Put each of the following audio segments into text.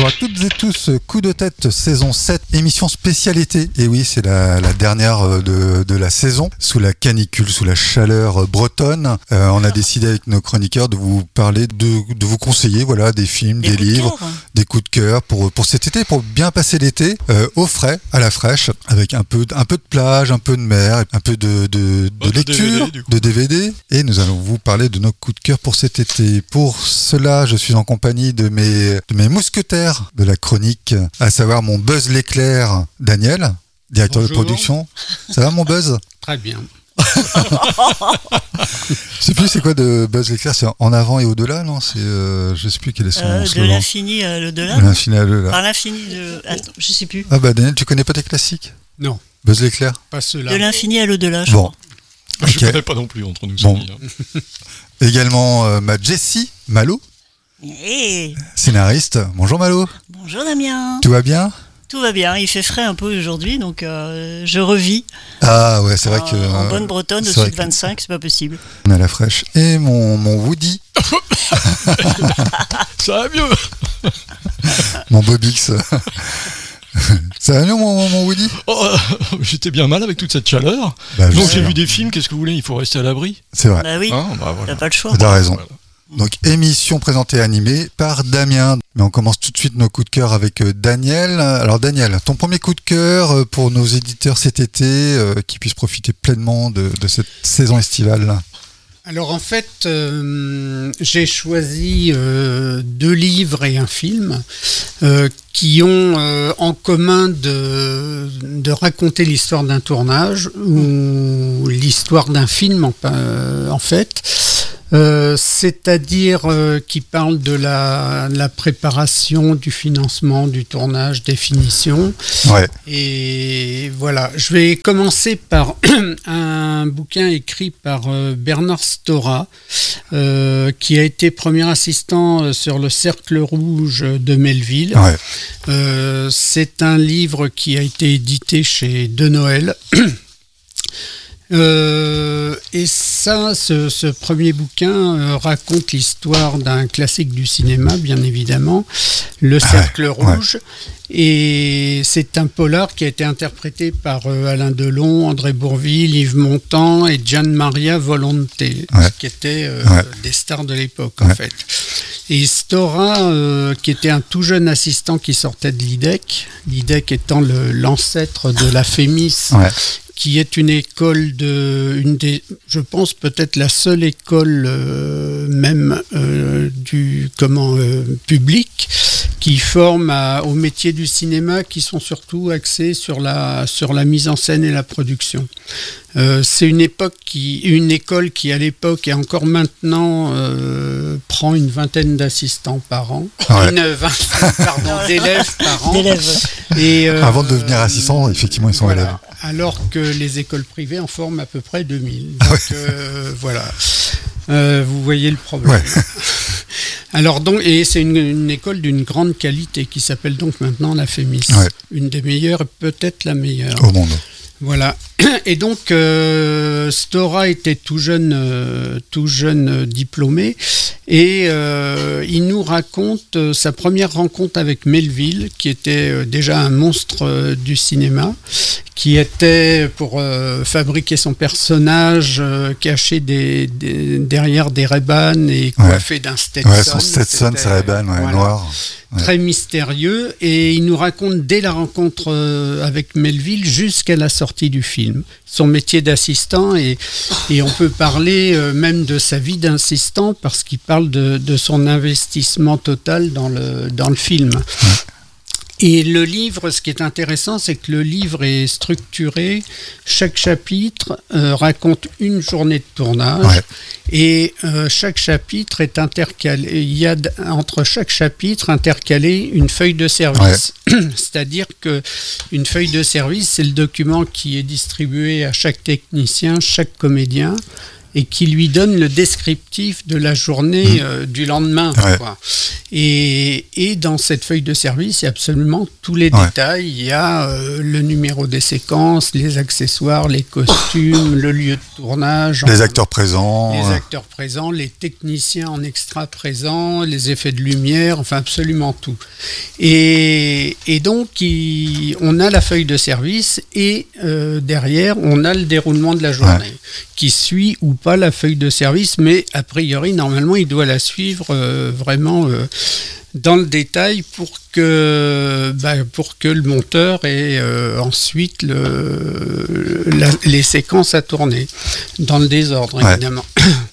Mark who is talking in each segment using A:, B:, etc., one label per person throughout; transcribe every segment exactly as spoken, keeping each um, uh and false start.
A: Bonjour à toutes et tous, Coup de tête saison sept, émission spéciale été. Et oui, c'est la, la dernière de, de la saison, sous la canicule, sous la chaleur bretonne. Euh, on a décidé avec nos chroniqueurs de vous parler, de, de vous conseiller voilà, des films, des, des livres, de des coups de cœur pour, pour cet été, pour bien passer l'été, euh, au frais, à la fraîche, avec un peu, un peu de plage, un peu de mer, un peu de, de, de lecture, de D V D. Et nous allons vous parler de nos coups de cœur pour cet été. Pour cela, je suis en compagnie de mes, de mes mousquetaires de la chronique, à savoir mon Buzz l'éclair, Daniel, directeur Bonjour. de production. Ça va mon Buzz ?
B: Très bien.
A: Je sais plus c'est quoi de Buzz l'éclair, c'est en avant et au-delà, non c'est, euh, je sais plus quel est son
C: euh,
A: slogan.
C: De l'infini à l'au-delà.
A: De l'infini à l'au-delà.
C: Par l'infini de... Attends, je sais plus.
A: Ah bah Daniel, tu connais pas tes classiques ?
B: Non.
A: Buzz l'éclair ?
B: Pas ceux-là.
C: De l'infini à l'au-delà, je
A: bon.
C: crois.
D: Okay. Je connais pas non plus entre nous.
A: Bon. Hein. Également euh, ma Jessie Malo.
C: Hey.
A: Scénariste. Bonjour Malo.
C: Bonjour Damien.
A: Tout va bien ?
C: Tout va bien, il fait frais un peu aujourd'hui, donc euh, je revis.
A: Ah ouais, c'est vrai
C: euh,
A: que... Euh,
C: en bonne bretonne, au-dessus de vingt-cinq, que... c'est pas possible.
A: On a la fraîche. Et mon, mon Woody.
D: Ça va mieux.
A: Mon Bobix. Ça va mieux mon, mon Woody ?
D: Oh, euh, j'étais bien mal avec toute cette chaleur.
A: Bah,
D: donc j'ai vu des films, qu'est-ce que vous voulez ? Il faut rester à l'abri.
A: C'est vrai.
C: Bah oui,
D: hein, bah, voilà.
C: T'as pas le choix.
A: T'as raison. Voilà. Donc émission présentée et animée par Damien. Mais on commence tout de suite nos coups de cœur avec Daniel. Alors Daniel, ton premier coup de cœur pour nos éditeurs cet été, euh, qui puissent profiter pleinement de, de cette saison estivale.
B: Alors en fait, euh, j'ai choisi euh, deux livres et un film euh, qui ont euh, en commun de, de raconter l'histoire d'un tournage ou l'histoire d'un film en, euh, en fait. Euh, c'est-à-dire euh, qui parle de la, la préparation, du financement, du tournage, des finitions.
A: Ouais.
B: Et voilà, je vais commencer par un bouquin écrit par euh, Bernard Stora, euh, qui a été premier assistant sur le Cercle Rouge de Melville.
A: Ouais.
B: Euh, c'est un livre qui a été édité chez De Noël. Euh, et ça, ce, ce premier bouquin euh, raconte l'histoire d'un classique du cinéma, bien évidemment, Le Cercle ouais, Rouge. Ouais. Et c'est un polar qui a été interprété par euh, Alain Delon, André Bourvil, Yves Montand et Gian Maria Volonté, ouais. qui étaient euh, ouais. des stars de l'époque, ouais. en fait. Et Stora, euh, qui était un tout jeune assistant qui sortait de l'I D E C, l'I D E C étant le, l'ancêtre de la Fémis, ouais. qui est une école de, une des, je pense peut-être la seule école euh, même euh, du comment euh, public qui forme à, au métier du cinéma, qui sont surtout axés sur la sur la mise en scène et la production. Euh, c'est une époque qui, une école qui à l'époque et encore maintenant euh, prend une vingtaine d'assistants par an, ouais. une vingtaine pardon d'élèves par an.
C: D'élèves.
B: Et euh,
A: avant de devenir assistant, effectivement, ils sont
B: voilà.
A: élèves.
B: Alors que les écoles privées en forment à peu près deux mille. Donc ah ouais. euh, voilà, euh, vous voyez le problème. Ouais. Alors donc, et c'est une, une école d'une grande qualité qui s'appelle donc maintenant la Fémis, ouais. une des meilleures et peut-être la meilleure
A: au monde.
B: Voilà. Et donc euh, Stora était tout jeune, euh, tout jeune euh, diplômé, et euh, il nous raconte euh, sa première rencontre avec Melville, qui était euh, déjà un monstre euh, du cinéma, qui était pour euh, fabriquer son personnage euh, caché des, des, derrière des Ray-Ban et coiffé ouais. d'un Stetson.
A: Ouais, son Stetson, c'est Ray-Ban, ouais, voilà. noir. Ouais.
B: Très mystérieux, et il nous raconte dès la rencontre euh, avec Melville jusqu'à la sortie du film son métier d'assistant, et, et on peut parler euh, même de sa vie d'assistant parce qu'il parle de, de son investissement total dans le, dans le film. Ouais. Et le livre, ce qui est intéressant, c'est que le livre est structuré. Chaque chapitre euh, raconte une journée de tournage, ouais. et euh, chaque chapitre est intercalé. Il y a entre chaque chapitre intercalé une feuille de service. Ouais. C'est-à-dire que une feuille de service, c'est le document qui est distribué à chaque technicien, chaque comédien. et qui lui donne le descriptif de la journée euh, du lendemain.
A: Ouais.
B: Quoi. Et, et dans cette feuille de service, il y a absolument tous les
A: Ouais.
B: détails. Il y a euh, le numéro des séquences, les accessoires, les costumes, le lieu de tournage.
A: Les acteurs présents.
B: Les
A: euh,
B: acteurs présents, les techniciens en extra présents, les effets de lumière, enfin absolument tout. Et, et donc, il- on a la feuille de service et euh, derrière, on a le déroulement de la journée
A: Ouais.
B: qui suit ou pas la feuille de service, mais a priori, normalement, il doit la suivre euh, vraiment euh, dans le détail pour que, bah, pour que le monteur ait euh, ensuite le, la- les séquences à tourner, dans le désordre,
A: Ouais.
B: évidemment.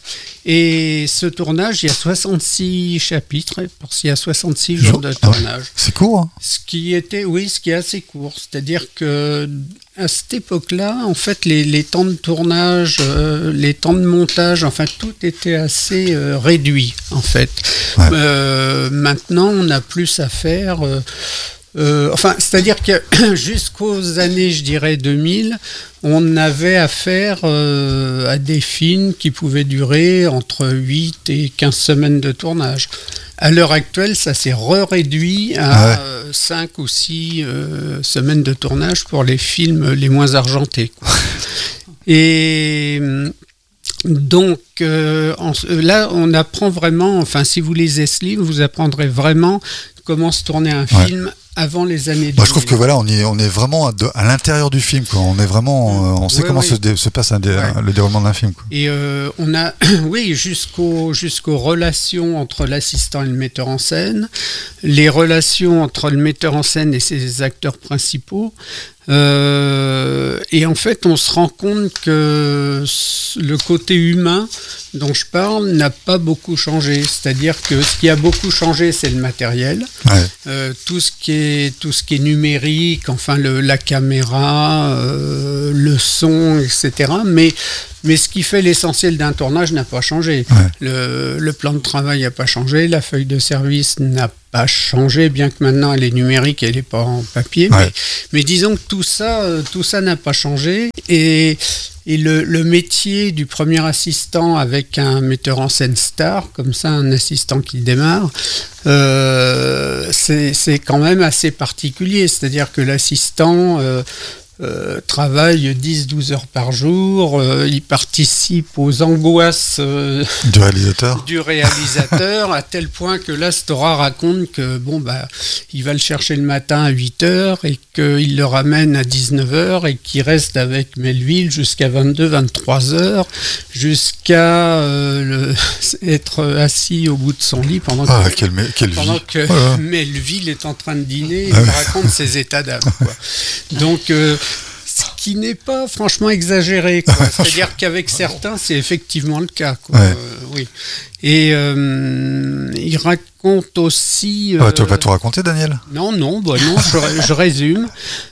B: Et ce tournage, il y a soixante-six chapitres, parce qu'il y a soixante-six jours de
A: Ah ouais.
B: tournage.
A: C'est court. Hein.
B: Ce qui était, oui, ce qui est assez court. C'est-à-dire que à cette époque-là, en fait, les, les temps de tournage, euh, les temps de montage, enfin, tout était assez euh, réduit, en fait.
A: Ouais.
B: Euh, maintenant, on a plus à faire. euh, euh, enfin, c'est-à-dire que jusqu'aux années, je dirais, deux mille, on avait affaire euh, à des films qui pouvaient durer entre huit et quinze semaines de tournage. À l'heure actuelle, ça s'est re-réduit à
A: Ah ouais.
B: euh, cinq ou six euh, semaines de tournage pour les films les moins argentés, quoi. Et hum, donc, euh, en- là, on apprend vraiment, enfin, si vous lisez ce livre, vous apprendrez vraiment comment se tourner un
A: Ouais.
B: film avant les années deux mille.
A: Moi, je trouve que voilà, on est, on est vraiment à, de- à l'intérieur du film. Quoi. On est vraiment, euh, on sait
B: Ouais,
A: comment
B: ouais.
A: Se, dé- se passe un dé-
B: Ouais.
A: le déroulement d'un film. Quoi.
B: Et euh, on a, oui, jusqu'au, jusqu'aux relations entre l'assistant et le metteur en scène, les relations entre le metteur en scène et ses acteurs principaux. Euh, et en fait, on se rend compte que s- le côté humain dont je parle n'a pas beaucoup changé. C'est-à-dire que ce qui a beaucoup changé, c'est le matériel.
A: Ouais.
B: Euh, tout ce qui est tout ce qui est numérique, enfin le, la caméra, euh, le son, et cetera. Mais mais ce qui fait l'essentiel d'un tournage n'a pas changé.
A: Ouais.
B: Le, le plan de travail n'a pas changé, la feuille de service n'a pas changé, bien que maintenant elle est numérique, elle n'est pas en papier.
A: Ouais.
B: Mais, mais disons que tout ça, euh, tout ça n'a pas changé. Et et le, le métier du premier assistant avec un metteur en scène star, comme ça, un assistant qui démarre, euh, c'est c'est quand même assez particulier. C'est-à-dire que l'assistant euh, euh, travaille dix douze heures par jour, euh, il participe aux angoisses euh,
A: Du réalisateur.
B: du réalisateur, à tel point que là, Stora raconte que bon, bah, il va le chercher le matin à huit heures et qu'il le ramène à dix-neuf heures et qu'il reste avec Melville jusqu'à vingt-deux vingt-trois heures, jusqu'à euh, le- être assis au bout de son lit pendant
A: Ah,
B: que,
A: quelle, me- quelle
B: pendant
A: vie.
B: que
A: Oh là.
B: Melville est en train de dîner et
A: Ah
B: il
A: ouais.
B: raconte ses états d'âme, quoi. Donc, euh, ce qui n'est pas franchement exagéré, quoi. C'est-à-dire qu'avec certains, c'est effectivement le cas, quoi.
A: Ouais.
B: Euh, oui. Et euh, il raconte aussi.
A: Ah,
B: euh,
A: tu vas pas tout raconter, Daniel?
B: non, non, bah non, je, je résume.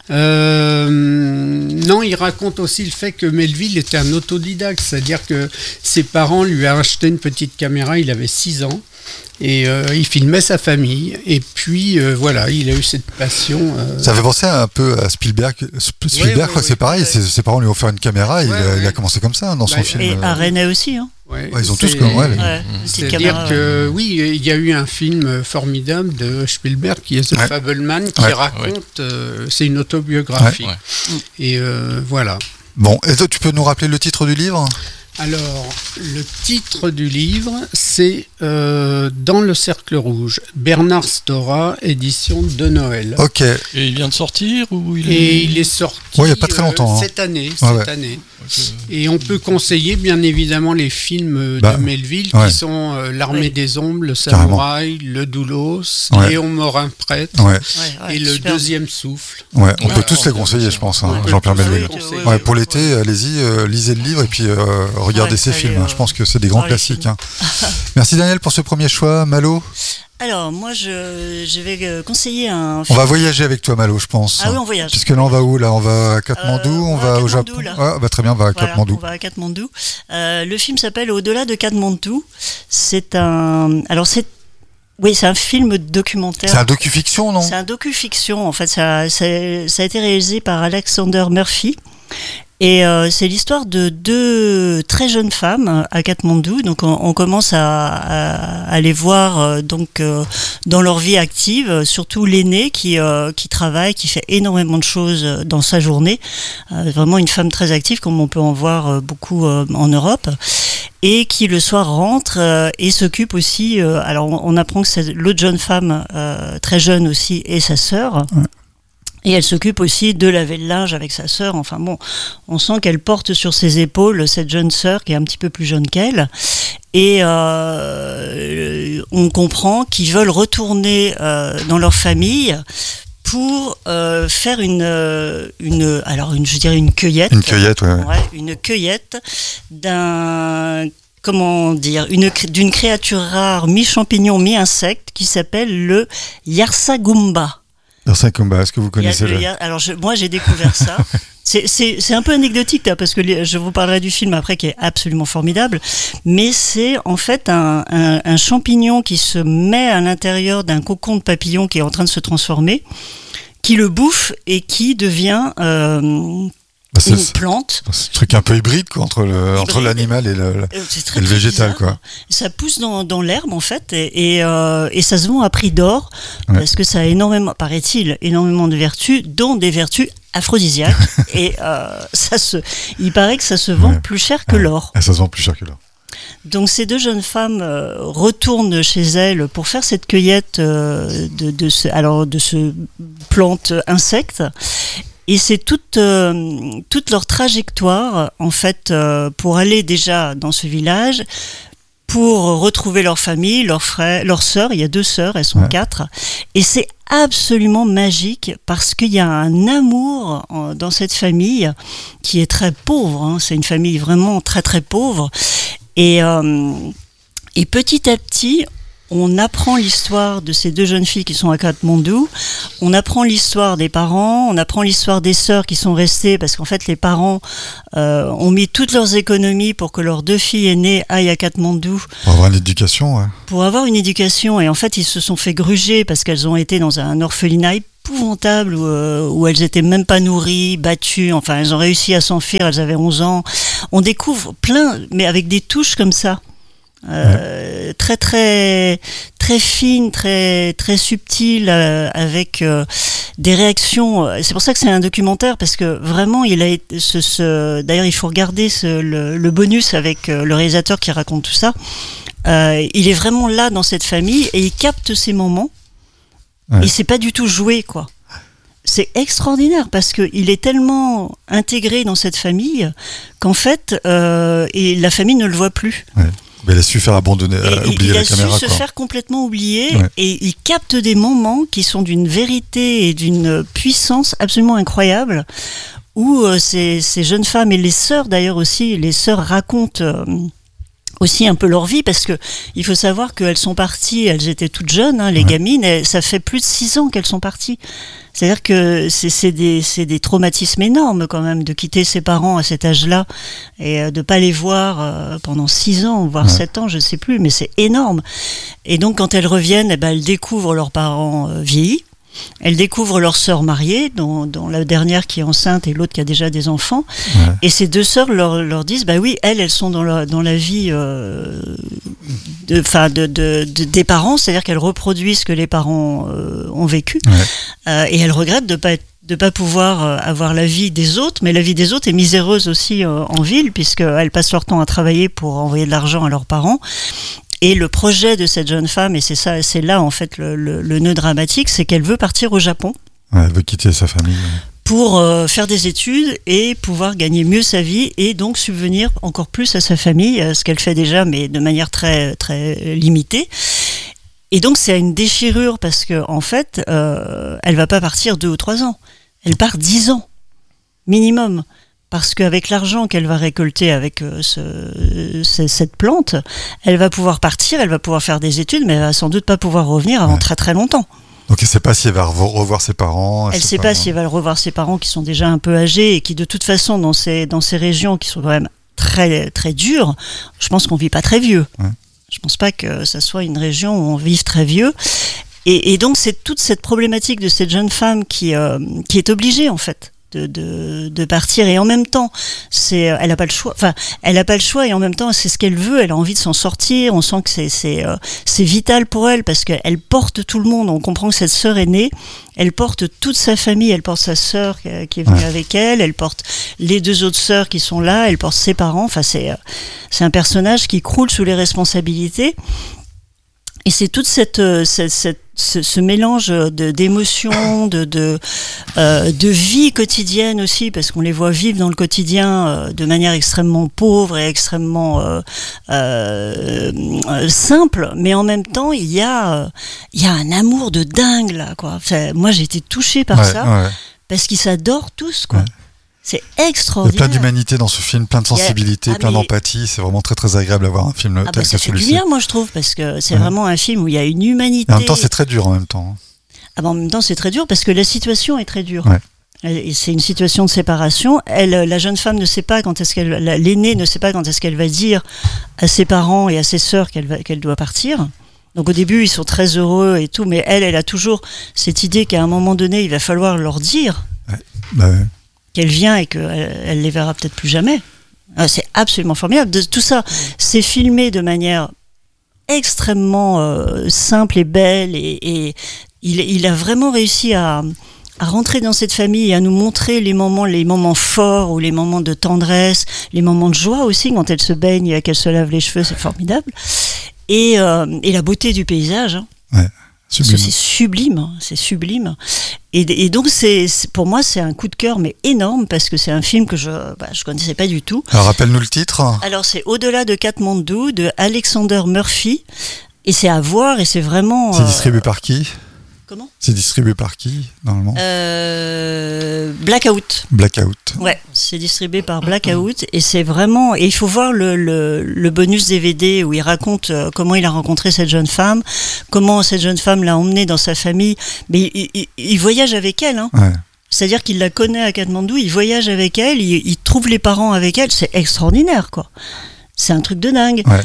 B: Euh, non, il raconte aussi le fait que Melville était un autodidacte, c'est-à-dire que ses parents lui ont acheté une petite caméra, il avait six ans, et euh, il filmait sa famille. Et puis, euh, voilà, il a eu cette passion. euh,
A: Ça fait penser un peu à Spielberg. Sp- Spielberg,
B: ouais,
A: je crois que c'est
B: ouais.
A: pareil. Ses, ses parents lui ont offert une caméra. il,
B: Ouais,
A: a, il a
B: ouais.
A: commencé comme ça dans son
B: Bah,
A: film.
C: Et
A: euh,
C: à René aussi, hein.
B: ouais,
A: Ouais, ils ont tous
B: c'est-
A: comme- ouais, les-
C: Ouais, une petite
B: C'est-à-dire
C: caméra, ouais.
B: que oui, il y a eu un film formidable de Spielberg qui est The
A: Ouais.
B: Fableman qui
A: Ouais.
B: raconte, euh, c'est une autobiographie.
D: Ouais.
B: Et euh, voilà.
A: Bon, et toi, tu peux nous rappeler le titre du livre?
B: Alors, le titre du livre, c'est euh, Dans le cercle rouge, Bernard Stora, édition de Noël.
A: Ok.
D: Et il vient de sortir ou il est...
B: Et il est sorti
A: Ouais, il y a pas très longtemps, hein.
B: cette année.
A: Ouais,
B: cette
A: ouais.
B: année.
D: Ok.
B: Et on peut conseiller bien évidemment les films euh,
A: Bah,
B: de Melville
A: ouais.
B: qui sont euh, L'Armée
C: Oui.
B: des Ombres, Le
A: Carrément.
B: Samouraï, Le Doulos,
A: Ouais.
B: Léon Morin Prêtre
A: Ouais,
C: Ouais, ouais,
B: et Le
C: super.
B: Deuxième Souffle.
A: ouais. On
D: Ouais,
A: peut tous
D: ouais,
A: les conseiller, je pense, hein,
B: ouais,
A: Jean-Pierre
B: ouais,
A: Melville.
B: ouais,
C: ouais,
A: Ouais,
C: ouais,
A: pour
C: ouais.
A: l'été, allez-y, euh, lisez le livre et puis euh, regardez
C: Ouais,
A: ces
C: allez,
A: films. hein.
C: euh,
A: Je pense que c'est des grands
C: voir les
A: classiques.
C: films.
A: hein. Merci Daniel pour ce premier choix. Malo,
C: Alors, moi, je, je vais euh, conseiller un
A: on
C: film.
A: va voyager avec toi, Malo, je pense.
C: Ah oui, on voyage.
A: Puisque là, on va où? Là, on va à Katmandou,
C: Euh,
A: on
C: on
A: va
C: va à
A: au
C: Katmandou,
A: Japon.
C: là.
A: Ah, bah, très bien, on va à
C: Voilà,
A: Katmandou.
C: on va à Katmandou. Euh, le film s'appelle Au-delà de Katmandou. C'est un. Alors, c'est. Oui, c'est un film documentaire.
A: C'est un docu-fiction, non?
C: C'est un docu-fiction, en fait. Ça, ça, ça a été réalisé par Alexander Murphy. Et euh, c'est l'histoire de deux très jeunes femmes à Katmandou. Donc on, on commence à, à, à les voir euh, donc euh, dans leur vie active, surtout l'aînée qui euh, qui travaille, qui fait énormément de choses dans sa journée. Euh, vraiment une femme très active, comme on peut en voir euh, beaucoup euh, en Europe. Et qui le soir rentre euh, et s'occupe aussi. Euh, alors on, on apprend que c'est l'autre jeune femme euh, très jeune aussi et sa sœur. Ouais. Et elle s'occupe aussi de laver le linge avec sa sœur. Enfin bon, on sent qu'elle porte sur ses épaules cette jeune sœur qui est un petit peu plus jeune qu'elle. Et euh, on comprend qu'ils veulent retourner euh, dans leur famille pour euh, faire une, une, alors une, je dirais une cueillette.
A: Une cueillette, ouais. ouais.
C: ouais une cueillette d'un, comment dire, une, d'une créature rare mi-champignon, mi-insecte qui s'appelle le Yarsagumba.
A: Yarsagumba, est-ce que vous connaissez
C: le...
A: le...
C: Alors je, moi j'ai découvert ça. C'est, c'est, c'est un peu anecdotique là, parce que les, je vous parlerai du film après qui est absolument formidable, mais c'est en fait un, un, un champignon qui se met à l'intérieur d'un cocon de papillon qui est en train de se transformer, qui le bouffe et qui devient euh, bah une plante.
A: C'est un truc un peu hybride quoi, entre, le, hybride. entre l'animal et le,
C: c'est très,
A: et le
C: très
A: végétal. Quoi.
C: Ça pousse dans, dans l'herbe en fait et, et, euh, et ça se vend à prix d'or ouais. parce que ça a énormément, paraît-il, énormément de vertus, dont des vertus aphrodisiaque et euh, ça se, il paraît que ça se vend ouais. plus cher que ouais. l'or.
A: Et ça se vend plus cher que l'or.
C: Donc ces deux jeunes femmes euh, retournent chez elles pour faire cette cueillette euh, de, de ce, alors de ce plante insecte. Et c'est toute, euh, toute leur trajectoire en fait euh, pour aller déjà dans ce village. Pour retrouver leur famille, leurs frères, leurs sœurs, il y a deux sœurs, elles sont ouais. quatre, et c'est absolument magique parce qu'il y a un amour dans cette famille qui est très pauvre, hein. C'est une famille vraiment très très pauvre, et, euh, et petit à petit, on apprend l'histoire de ces deux jeunes filles qui sont à Katmandou, on apprend l'histoire des parents, on apprend l'histoire des sœurs qui sont restées, parce qu'en fait les parents euh, ont mis toutes leurs économies pour que leurs deux filles aînées aillent à Katmandou.
A: Pour avoir une éducation, ouais.
C: Pour avoir une éducation, et en fait ils se sont fait gruger parce qu'elles ont été dans un orphelinat épouvantable où, euh, où elles étaient même pas nourries, battues, enfin elles ont réussi à s'enfuir, elles avaient onze ans. On découvre plein, mais avec des touches comme ça. Euh, ouais. très très très fine, très très subtile, euh, avec euh, des réactions. C'est pour ça que c'est un documentaire parce que vraiment il a été ce, ce d'ailleurs il faut regarder ce, le, le bonus avec euh, le réalisateur qui raconte tout ça. Euh, il est vraiment là dans cette famille et il capte ces moments. Ouais. Et c'est pas du tout joué quoi. C'est extraordinaire parce que il est tellement intégré dans cette famille qu'en fait euh, et la famille ne le voit plus. Ouais.
A: Mais il a su faire abandonner, euh, oublier la caméra.
C: Il a su se
A: quoi.
C: faire complètement oublier
A: ouais.
C: et il capte des moments qui sont d'une vérité et d'une puissance absolument incroyable où euh, ces, ces jeunes femmes et les sœurs d'ailleurs aussi, les sœurs racontent euh, aussi un peu leur vie parce que il faut savoir qu'elles sont parties, elles étaient toutes jeunes, hein, les ouais. gamines, et ça fait plus de six ans qu'elles sont parties. C'est-à-dire que c'est, c'est, des, c'est des traumatismes énormes quand même de quitter ses parents à cet âge-là et de pas les voir euh, pendant six ans, voire ouais. sept ans, je sais plus, mais c'est énorme. Et donc quand elles reviennent, eh ben, elles découvrent leurs parents euh, vieillis. Elles découvrent leurs sœurs mariées, dont, dont la dernière qui est enceinte et l'autre qui a déjà des enfants. Ouais. Et ces deux sœurs leur, leur disent, bah oui, elles, elles sont dans la, dans la vie euh, de, enfin, de, de, de, des parents, c'est-à-dire qu'elles reproduisent ce que les parents euh, ont vécu. Ouais. Euh, et elles regrettent de pas être de pas pouvoir euh, avoir la vie des autres, mais la vie des autres est miséreuse aussi euh, en ville, puisqu'elles passent leur temps à travailler pour envoyer de l'argent à leurs parents. Et le projet de cette jeune femme, et c'est ça, c'est là en fait le, le, le nœud dramatique, c'est qu'elle veut partir au Japon.
A: Ouais, elle veut quitter sa famille. Ouais.
C: Pour euh, faire des études et pouvoir gagner mieux sa vie et donc subvenir encore plus à sa famille, ce qu'elle fait déjà, mais de manière très très limitée. Et donc c'est une déchirure parce que en fait, euh, elle va pas partir deux ou trois ans, elle part dix ans minimum. Parce qu'avec l'argent qu'elle va récolter avec euh, ce, ce, cette plante, elle va pouvoir partir, elle va pouvoir faire des études, mais elle va sans doute pas pouvoir revenir avant ouais. très très longtemps.
A: Donc elle ne sait pas si elle va revoir ses parents.
C: Elle ne sait pas, pas si elle va revoir ses parents qui sont déjà un peu âgés et qui de toute façon dans ces, dans ces régions qui sont quand même très, très dures, je pense qu'on ne vit pas très vieux. Ouais. Je ne pense pas que ça soit une région où on vive très vieux. Et, et donc c'est toute cette problématique de cette jeune femme qui, euh, qui est obligée en fait de, de, de partir. Et en même temps, c'est, elle a pas le choix. Enfin, elle a pas le choix et en même temps, c'est ce qu'elle veut. Elle a envie de s'en sortir. On sent que c'est, c'est, euh, c'est vital pour elle parce qu'elle porte tout le monde. On comprend que cette sœur aînée, elle porte toute sa famille. Elle porte sa sœur qui est venue ouais. avec elle. Elle porte les deux autres sœurs qui sont là. Elle porte ses parents. Enfin, c'est, c'est un personnage qui croule sous les responsabilités. Et c'est toute cette, cette, cette Ce, ce mélange de, d'émotions, de, de, euh, de vie quotidienne aussi, parce qu'on les voit vivre dans le quotidien euh, de manière extrêmement pauvre et extrêmement euh, euh, euh, simple, mais en même temps, il y a, euh, il y a un amour de dingue, là, quoi. Enfin, moi, j'ai été touchée par
A: ouais,
C: ça,
A: ouais.
C: parce qu'ils s'adorent tous, quoi.
A: Ouais.
C: C'est extraordinaire.
A: Il y a plein d'humanité dans ce film, plein de sensibilité,
C: a... ah,
A: plein
C: mais...
A: d'empathie. C'est vraiment très très agréable d'avoir un film
C: ah
A: tel
C: bah,
A: que
C: ça
A: celui-ci.
C: fait du bien, moi je trouve, parce que c'est ouais. vraiment un film où il y a une humanité.
A: Et en même temps, c'est très dur en même temps.
C: Ah bah, en même temps, c'est très dur parce que la situation est très dure.
A: Ouais.
C: Et c'est une situation de séparation. Elle, la jeune femme ne sait pas quand est-ce qu'elle, l'aînée ne sait pas quand est-ce qu'elle va dire à ses parents et à ses sœurs qu'elle va, qu'elle doit partir. Donc au début, ils sont très heureux et tout, mais elle, elle a toujours cette idée qu'à un moment donné, il va falloir leur dire.
A: Ouais. Bah ouais.
C: Qu'elle vient et qu'elle elle les verra peut-être plus jamais. C'est absolument formidable. De, tout ça, c'est filmé de manière extrêmement euh, simple et belle et, et il, il a vraiment réussi à, à rentrer dans cette famille et à nous montrer les moments, les moments forts ou les moments de tendresse, les moments de joie aussi quand elle se baigne et qu'elle se lave les cheveux, c'est formidable. Et, euh, et la beauté du paysage. Hein.
A: Ouais. Sublime.
C: C'est sublime, c'est sublime. Et, et donc, c'est, c'est, pour moi, c'est un coup de cœur, mais énorme, parce que c'est un film que je ne bah, je connaissais pas du tout.
A: Alors, rappelle-nous le titre.
C: Alors, c'est Au-delà de Katmandou, de Alexander Murphy. Et c'est à voir, et c'est vraiment...
A: C'est distribué euh... par qui ?
C: Comment ?
A: C'est distribué par qui, normalement ?
C: euh, Blackout.
A: Blackout.
C: Ouais, c'est distribué par Blackout, et c'est vraiment... Et il faut voir le, le, le bonus D V D où il raconte comment il a rencontré cette jeune femme, comment cette jeune femme l'a emmenée dans sa famille. Mais il, il, il voyage avec elle, hein.
A: Ouais.
C: C'est-à-dire qu'il la connaît à Katmandou, il voyage avec elle, il, il trouve les parents avec elle. C'est extraordinaire, quoi. C'est un truc de dingue.
A: Ouais.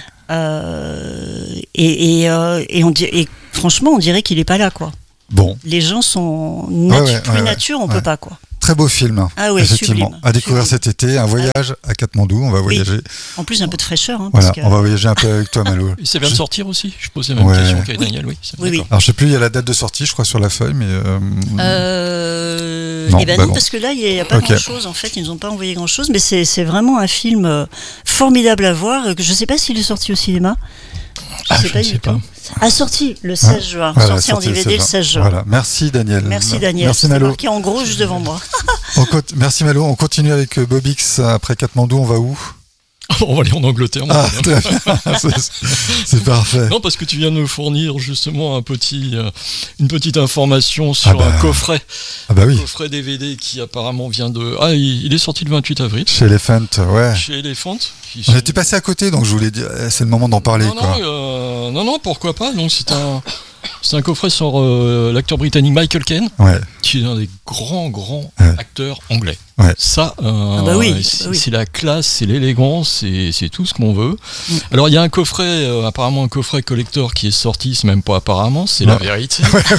C: Euh, et, et, euh, et, on dit, et franchement, on dirait qu'il est pas là, quoi.
A: Bon.
C: Les gens sont natu-
A: ouais, ouais,
C: plus
A: ouais,
C: nature, on
A: ouais.
C: peut pas, quoi.
A: Très beau film,
C: ah ouais,
A: effectivement.
C: Sublime,
A: à découvrir
C: sublime.
A: cet été, un voyage à Katmandou, on va voyager.
C: Oui. En plus, un peu de fraîcheur. Hein,
A: voilà,
C: parce que...
A: on va voyager un peu avec toi, Malo.
D: Et ça vient de sortir aussi. Je posais la même
A: ouais.
D: question qu'avec
C: oui.
D: Daniel. Oui,
C: oui, oui.
A: Alors, je sais plus, il y a la date de sortie, je crois, sur la feuille, mais. Euh...
C: Euh...
A: Non,
C: eh ben
A: bah
C: non,
A: bon.
C: parce que là, il n'y a, a pas
A: okay.
C: grand-chose. En fait, ils nous ont pas envoyé grand-chose, mais c'est, c'est vraiment un film euh, formidable à voir. Je ne sais pas s'il est sorti au cinéma. Je
D: ah,
C: sais
D: je
C: pas
D: ne sais pas.
C: Ah, sorti le seize juin.
A: Voilà,
C: sorti en D V D le seize juin.
A: Voilà. Merci Daniel.
C: Merci Daniel.
A: Merci
C: C'est
A: Malo.
C: marqué en gros juste devant moi.
A: On co- Merci Malo. On continue avec Bobix. Après Katmandou, on va où ?
D: On va aller en Angleterre.
A: Ah, très bien. c'est, c'est parfait.
D: Non, parce que tu viens de me fournir justement un petit, euh, une petite information sur ah
A: bah,
D: un coffret.
A: Ah bah oui.
D: Un coffret D V D qui apparemment vient de... Ah, il, il est sorti le vingt-huit avril.
A: Chez Elephant, ouais.
D: Chez Elephant.
A: On
D: sont...
A: était passé à côté, donc je voulais dire, c'est le moment d'en parler.
D: Non,
A: quoi.
D: non, euh, non, non, pourquoi pas. Donc c'est un... C'est un coffret sur euh, l'acteur britannique Michael Caine,
A: ouais.
D: qui est un des grands, grands
A: ouais.
D: acteurs anglais.
A: Ouais.
D: Ça, euh,
C: ah bah oui,
D: c'est,
C: bah oui.
D: c'est la classe, c'est l'élégance, c'est, c'est tout ce qu'on veut. Mm. Alors il y a un coffret, euh, apparemment un coffret collector qui est sorti, c'est même pas apparemment, c'est ouais. la vérité.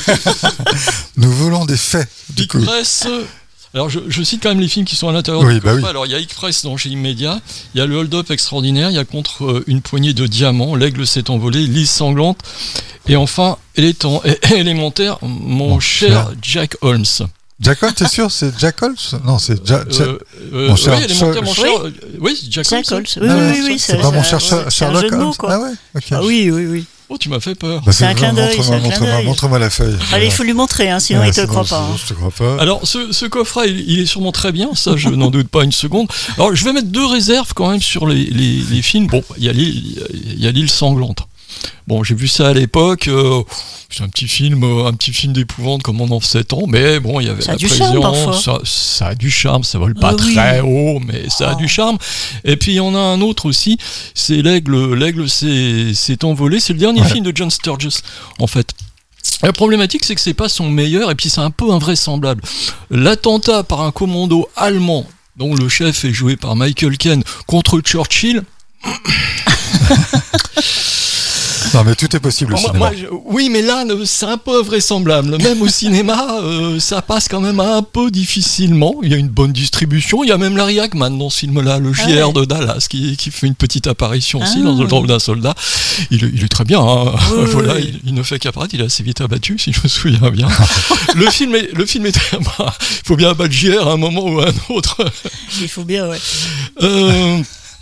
A: Nous voulons des faits.
D: Big Press. Alors je, je cite quand même les films qui sont à l'intérieur
A: oui,
D: du coffret.
A: Bah oui.
D: Alors il y a Express dans chez Immédiat, il y a le Hold Up extraordinaire, il y a Contre euh, une poignée de diamants, L'aigle s'est envolé, Lise sanglante, et enfin élément, élémentaire, mon bon, cher ouais. Jack Holmes.
A: Jack Holmes, t'es sûr, c'est Jack Holmes ? Non, c'est Jack.
D: Euh, euh, mon cher, oui, élémentaire, mon cher. Oui, oui Jack,
C: Jack
D: Holmes.
C: Holmes. Oui,
A: ah,
C: oui, oui,
A: c'est,
C: c'est
A: pas mon cher
C: ouais,
A: Sherlock Holmes.
C: Quoi.
A: Ah ouais. Okay.
C: Ah oui, oui, oui.
D: Oh, tu m'as fait peur.
A: Bah,
C: c'est, c'est un clin d'œil.
A: Montre-moi, montre-moi, montre-moi la feuille.
C: Allez, il faut lui montrer, hein, sinon
A: ouais,
C: il te croit
A: bon,
C: pas.
A: Bon,
C: hein.
A: Je te crois pas.
D: Alors, ce, ce coffret, il, il est sûrement très bien, ça, je n'en doute pas une seconde. Alors, je vais mettre deux réserves quand même sur les, les, les films. Bon, il y a l'île, il y a l'île sanglante. Bon, j'ai vu ça à l'époque. Euh, c'est un petit film, un petit film d'épouvante comme on en faisait tant, mais bon, il y avait
C: ça
D: la
C: a du
D: présence.
C: charme, parfois.
D: Ça, ça a du charme. Ça vole pas
C: ah,
D: très
C: oui.
D: haut, mais ça
C: oh.
D: a du charme. Et puis il y en a un autre aussi. C'est l'aigle. L'aigle s'est, s'est envolé. C'est le dernier ouais. film de John Sturges, en fait. La problématique, c'est que c'est pas son meilleur, et puis c'est un peu invraisemblable. L'attentat par un commando allemand, dont le chef est joué par Michael Caine, contre Churchill.
A: Non, mais tout est possible au
D: moi,
A: cinéma.
D: moi, je, oui, mais là, c'est un peu invraisemblable. Même au cinéma, euh, ça passe quand même un peu difficilement. Il y a une bonne distribution. Il y a même Larry Hagman dans ce film-là, le J R ah ouais. de Dallas, qui, qui fait une petite apparition ah. aussi dans le rôle d'un soldat. Il, il est très bien. Hein. Oui, voilà, oui. Il, il ne fait qu'apparaître. Il est assez vite abattu, si je me souviens bien. le film est, le film est. Bah, il faut bien abattre J R à un moment ou à un autre.
C: Il faut bien, ouais.
D: Euh,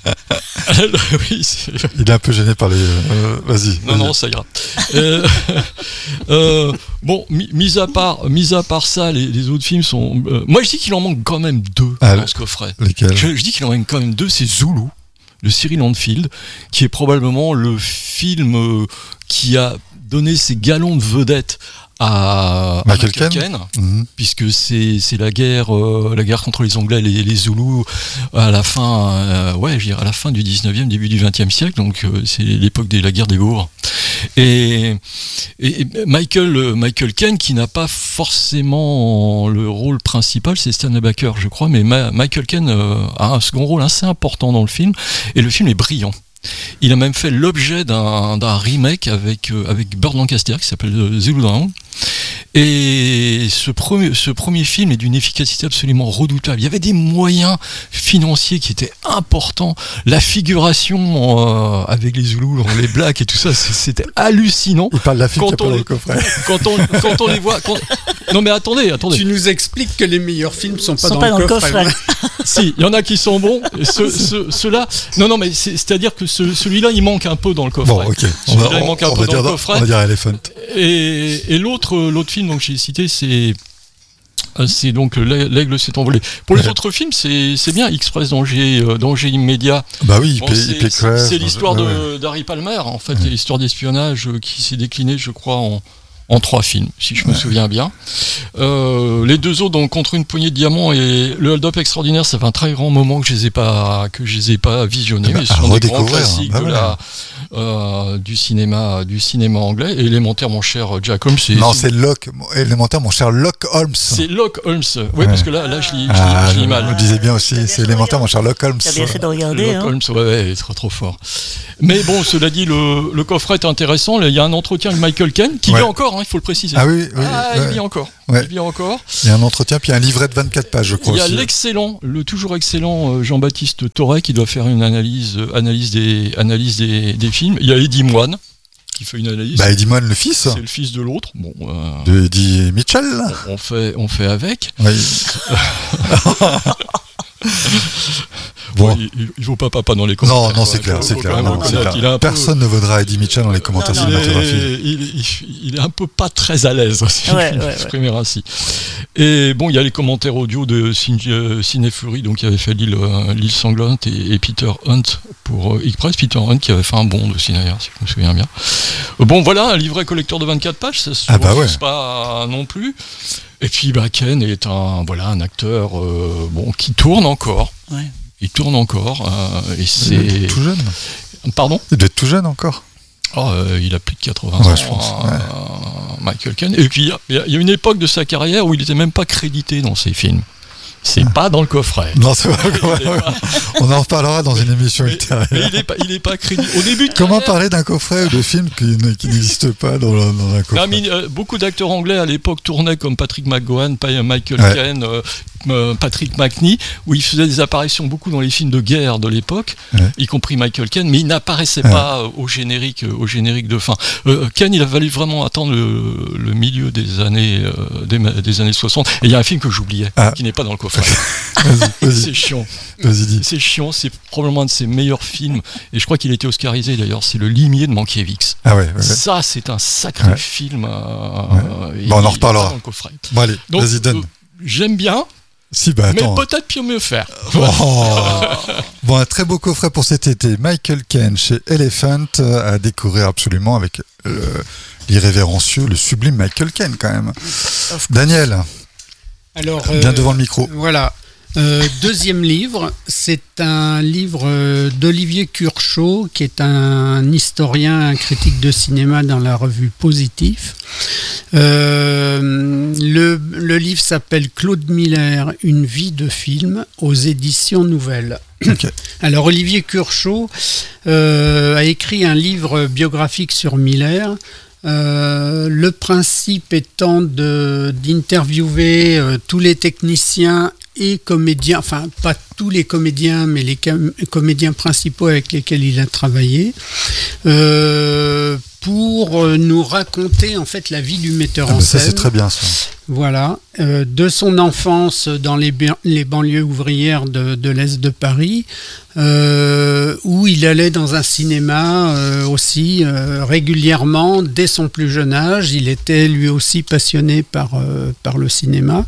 D: oui,
A: il est un peu gêné par les. Euh, vas-y.
D: Non,
A: vas-y.
D: non, ça ira. euh, euh, bon, mis, mis à part, mis à part ça, les, les autres films sont. Euh, moi, je dis qu'il en manque quand même deux ah, dans ce coffret.
A: Lesquels ?
D: je, je dis qu'il en manque quand même deux. C'est Zulu, de Cyril Landfield, qui est probablement le film euh, qui a donné ses galons de vedette à
A: Michael, Michael Caine,
D: Caine mmh. puisque c'est c'est la guerre euh, la guerre contre les Anglais, les, les Zoulous à la fin euh, ouais je dirais à la fin du dix-neuvième, début du vingtième siècle, donc euh, c'est l'époque de la guerre des Boers. Et, et, et Michael euh, Michael Caine, qui n'a pas forcément le rôle principal, c'est Stanley Baker, je crois, mais Ma- Michael Caine euh, a un second rôle assez important dans le film, et le film est brillant. Il a même fait l'objet d'un, d'un remake avec, euh, avec Burt Lancaster qui s'appelle euh, Zulu Down. Et ce premier, ce premier film est d'une efficacité absolument redoutable. Il y avait des moyens financiers qui étaient importants. La figuration euh, avec les Zoulous, les Blacks et tout ça, c'était hallucinant.
A: Il parle de la fille qui a pas dans le coffret.
D: Quand on, quand on les voit... Quand... Non mais attendez, attendez.
B: Tu nous expliques que les meilleurs films sont pas,
C: sont
B: dans,
C: pas
B: le
C: dans le
B: coffret.
C: coffret.
D: Si, il y en a qui sont bons. Ce, ce, ceux-là... Non, non, mais c'est, c'est-à-dire que ce, celui-là, il manque un peu dans le coffret.
A: Bon, ok.
D: On va, il manque un
A: on
D: peu
A: va
D: dans
A: dire,
D: le coffret.
A: On va dire Elephant.
D: Et, et l'autre, l'autre film donc j'ai cité, c'est c'est donc L'Aigle s'est envolé. Pour les ouais. autres films, c'est c'est bien. Express danger euh, danger immédiat.
A: Bah oui,
D: bon,
A: il
D: c'est,
A: paie,
D: c'est, c'est l'histoire
A: ouais,
D: de
A: ouais.
D: d'Harry Palmer en fait, ouais. l'histoire d'espionnage qui s'est déclinée, je crois, en en trois films, si je me ouais. souviens bien. Euh, les deux autres, donc Contre une poignée de diamants et Le Hold-up extraordinaire, ça fait un très grand moment que je les ai pas que je les ai pas visionnés, bah, mais ce sont des grands classiques bah, de ouais. la euh, du cinéma du cinéma anglais. Et Élémentaire, mon cher Jack Holmes. C'est,
A: non,
D: c'est...
A: c'est Locke. Élémentaire, mon cher Locke Holmes.
D: C'est Locke Holmes. Oui, ouais. parce que là, là, je lis,
A: ah,
D: je lis mal.
A: Je disais bien aussi, c'est Élémentaire, mon cher Locke Holmes.
C: T'as bien fait de regarder.
D: Locke
C: hein.
D: Holmes, ouais, ouais, il sera trop fort. Mais bon, cela dit, le, le coffret est intéressant. Il y a un entretien avec Michael Caine qui ouais. vit encore, hein, il faut le préciser.
A: Ah oui, oui.
D: Ah,
A: ouais.
D: il vit encore.
A: Ouais.
D: Il vit encore.
A: Il y a un entretien, puis un livret de vingt-quatre pages, je crois.
D: Il y a
A: aussi.
D: l'excellent, le toujours excellent Jean-Baptiste Torret qui doit faire une analyse, analyse, des, analyse des, des films. Il y a Eddie Moine qui fait une analyse.
A: Bah Eddie Moine, le fils.
D: C'est le fils de l'autre. Bon, euh,
A: de Eddie Mitchell.
D: On, on fait, on fait avec.
A: Oui.
D: Bon, bon, il, il, il vaut pas papa dans les commentaires.
A: Non, non, c'est clair, c'est clair. Non, c'est clair. Personne peu... ne vaudra Eddie Mitchell dans les commentaires cinématographiques.
D: Il, il, il est un peu pas très à l'aise, si
C: ouais,
D: je puis
C: ouais,
D: m'exprimer ouais. ainsi. Et bon, il y a les commentaires audio de Cinéfurie, donc qui avait fait l'île, l'île sanglante, et, et Peter Hunt pour euh, Express. Peter Hunt qui avait fait un bond aussi d'ailleurs, si je me souviens bien. Bon, voilà, un livret collecteur de vingt-quatre pages, ça se ah bah ouais. pas non plus. Et puis, bah, Ken est un, voilà, un acteur euh, bon, qui tourne encore.
C: Ouais.
D: Il tourne encore. Euh, et c'est...
A: Il est tout jeune.
D: Pardon ?
A: Il doit être tout jeune encore.
D: Oh, euh, il a plus de quatre-vingts
A: ouais,
D: ans,
A: je pense,
D: euh,
A: ouais.
D: Michael Caine. Et puis, il y, y a une époque de sa carrière où il n'était même pas crédité dans ses films. C'est pas dans le coffret.
A: Non, c'est pas, pas... On en reparlera dans une émission
D: mais,
A: ultérieure.
D: Mais il n'est pas, il est pas crédité. Au début de
A: Comment
D: carrière...
A: parler d'un coffret ou de film qui, qui n'existe pas dans, le, dans un coffret
D: non, mais, euh, beaucoup d'acteurs anglais à l'époque tournaient comme Patrick McGowan, Michael ouais. Caine, euh, euh, Patrick McNee, où ils faisaient des apparitions beaucoup dans les films de guerre de l'époque, ouais. y compris Michael Caine, mais ils n'apparaissaient ouais. pas au générique, au générique de fin. Euh, Caine, il a fallu vraiment attendre le, le milieu des années, euh, des, des années soixante. Et il y a un film que j'oubliais, ah. qui n'est pas dans le coffret.
A: Vas-y, vas-y.
D: C'est chiant.
A: Vas-y, dis.
D: C'est chiant, c'est probablement un de ses meilleurs films. Et je crois qu'il a été oscarisé d'ailleurs. C'est Le Limier de Mankiewicz.
A: Ah ouais, ouais, ouais.
D: Ça, c'est un sacré ouais. film. Euh,
A: ouais. Bon, on en reparlera.
D: Dans le coffret.
A: Bon, allez,
D: donc,
A: vas-y, donne.
D: Euh, j'aime bien.
A: Si, bah, attends.
D: Mais peut-être mieux faire.
A: Oh. Bon, un très beau coffret pour cet été. Michael Caine chez Elephant à découvrir absolument avec euh, l'irrévérencieux, le sublime Michael Caine quand même. Daniel.
B: Alors,
A: bien
B: euh,
A: devant le micro.
B: Voilà. Euh, deuxième livre, c'est un livre d'Olivier Curchod, qui est un historien, un critique de cinéma dans la revue Positif. Euh, le, le livre s'appelle Claude Miller, une vie de film, aux éditions Nouvelles. Okay. Alors Olivier Curchod euh, a écrit un livre biographique sur Miller. Euh, le principe étant de, d'interviewer euh, tous les techniciens et comédiens, enfin pas tous les comédiens, mais les com- comédiens principaux avec lesquels il a travaillé, euh, pour nous raconter en fait la vie du metteur
A: ah
B: en
A: bah
B: scène.
A: Ça c'est très bien ça.
B: Voilà, euh, de son enfance dans les, ba- les banlieues ouvrières de, de l'Est de Paris, euh, où il allait dans un cinéma euh, aussi euh, régulièrement dès son plus jeune âge. Il était lui aussi passionné par, euh, par le cinéma.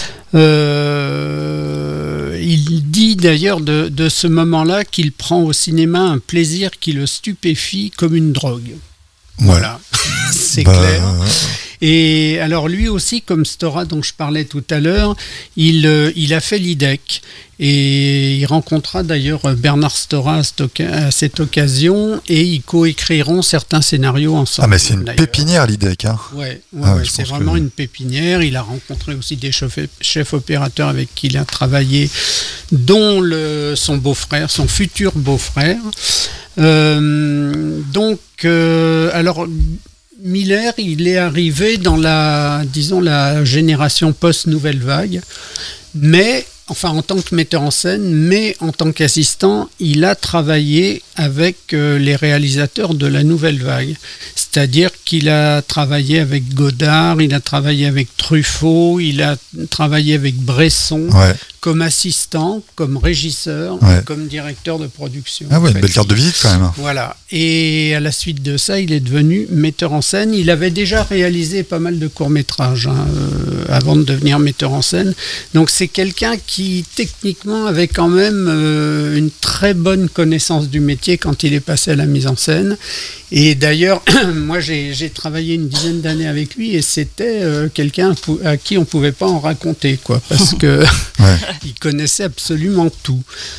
B: Euh, il dit d'ailleurs de, de ce moment-là qu'il prend au cinéma un plaisir qui le stupéfie comme une drogue. Ouais. Voilà, c'est bah... clair. Et alors lui aussi, comme Stora dont je parlais tout à l'heure, il, euh, il a fait l'I D E C et il rencontra d'ailleurs Bernard Stora à cette occasion et ils coécriront certains scénarios ensemble.
A: Ah mais c'est une d'ailleurs. pépinière l'I D E C hein.
B: Ouais, ouais,
A: ah,
B: ouais c'est vraiment que... une pépinière. Il a rencontré aussi des chefs, chefs opérateurs avec qui il a travaillé, dont le, son beau-frère, son futur beau-frère. Euh, donc, euh, alors... Miller, il est arrivé dans la, disons, la génération post-Nouvelle Vague, mais, enfin en tant que metteur en scène, mais en tant qu'assistant, il a travaillé avec euh, les réalisateurs de la Nouvelle Vague. C'est-à-dire qu'il a travaillé avec Godard, il a travaillé avec Truffaut, il a travaillé avec Bresson, ouais. comme assistant, comme régisseur, ouais. comme directeur de production.
A: Ah ouais, une belle carte de visite quand même.
B: Voilà. Et à la suite de ça, il est devenu metteur en scène. Il avait déjà réalisé pas mal de courts-métrages hein, euh, avant de devenir metteur en scène. Donc c'est quelqu'un qui, techniquement, avait quand même euh, une très bonne connaissance du métier quand il est passé à la mise en scène. Et d'ailleurs, moi j'ai, j'ai travaillé une dizaine d'années avec lui et c'était euh, quelqu'un à qui on ne pouvait pas en raconter, quoi, parce que ouais. il connaissait absolument tout.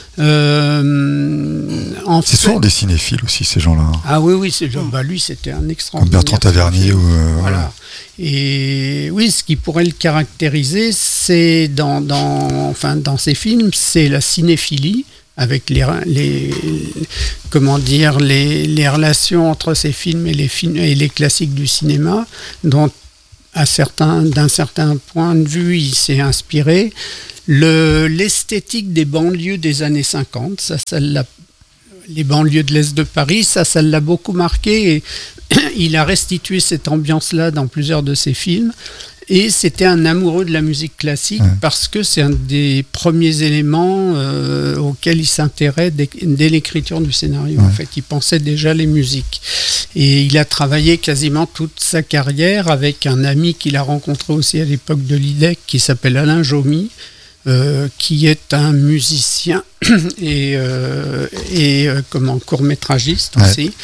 B: Euh,
A: en c'est fait, souvent des cinéphiles aussi, ces gens-là.
B: Ah oui, oui, c'est, bah, lui c'était un extraordinaire.
A: Comme Bertrand Tavernier. Ou, euh,
B: voilà. voilà. Et oui, ce qui pourrait le caractériser, c'est dans, dans, enfin, dans ses films, c'est la cinéphilie. Avec les, les, comment dire, les, les relations entre ces films et les, films et les classiques du cinéma, dont à certains, d'un certain point de vue, il s'est inspiré. Le, l'esthétique des banlieues des années cinquante, ça, ça l'a, les banlieues de l'Est de Paris, ça, ça l'a beaucoup marqué. Et il a restitué cette ambiance-là dans plusieurs de ses films. Et c'était un amoureux de la musique classique ouais. parce que c'est un des premiers éléments euh, auxquels il s'intéressait dès, dès l'écriture du scénario. Ouais. En fait, il pensait déjà les musiques. Et il a travaillé quasiment toute sa carrière avec un ami qu'il a rencontré aussi à l'époque de l'I D E C qui s'appelle Alain Jomy, euh, qui est un musicien et, euh, et euh, comment, court-métragiste ouais. aussi.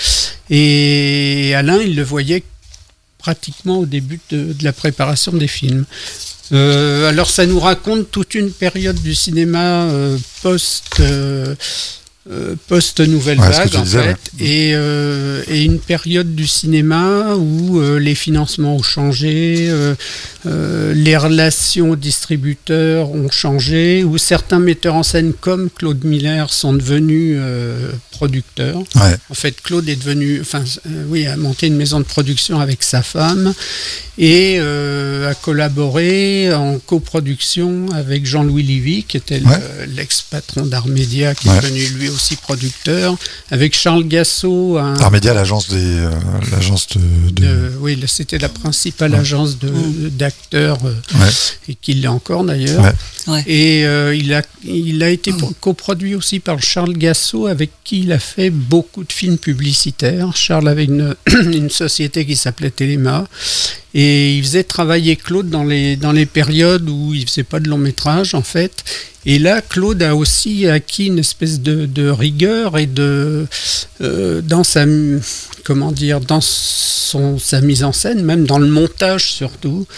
B: Et Alain, il le voyait pratiquement au début de, de la préparation des films. Euh, alors ça nous raconte toute une période du cinéma euh, post, euh, euh, post-Nouvelle ouais, Vague en disais, fait, ouais. et, euh, et une période du cinéma où euh, les financements ont changé, euh, euh, les relations aux distributeurs ont changé, où certains metteurs en scène comme Claude Miller sont devenus euh, producteurs. Ouais. En fait, Claude est devenu, enfin, euh, oui, a monté une maison de production avec sa femme et euh, a collaboré en coproduction avec Jean-Louis Livy, qui était ouais. le, l'ex-patron d'Armédia, qui ouais. est devenu lui aussi producteur, avec Charles Gassot. Un...
A: Armédia, l'agence des, euh, l'agence de, de...
B: de, oui, c'était la principale ouais. agence de, de, d'acteurs euh, ouais. et qu'il l'est encore d'ailleurs. Ouais. Ouais. Et euh, il a, il a été coproduit aussi par Charles Gassot, avec qui il a fait beaucoup de films publicitaires. Charles avait une, une société qui s'appelait Téléma. Et il faisait travailler Claude dans les, dans les périodes où il ne faisait pas de long métrage, en fait. Et là, Claude a aussi acquis une espèce de, de rigueur et de, euh, dans sa, comment dire, dans son, sa mise en scène, même dans le montage surtout.